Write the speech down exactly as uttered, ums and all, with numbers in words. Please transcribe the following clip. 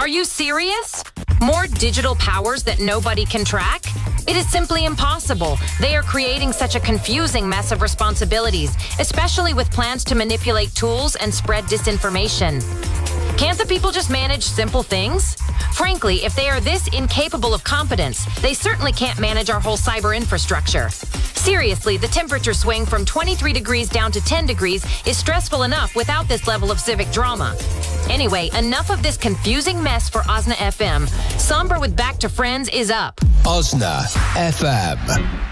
you serious? More digital powers that nobody can track? It is simply impossible. They are creating such a confusing mess of responsibilities, especially with plans to manipulate tools and spread disinformation. Can't the people just manage simple things? Frankly, if they are this incapable of competence, they certainly can't manage our whole cyber infrastructure. Seriously, the temperature swing from twenty-three degrees down to ten degrees is stressful enough without this level of civic drama. Anyway, enough of this confusing mess for Osna F M. Somber with Back to Friends is up. Osna F M.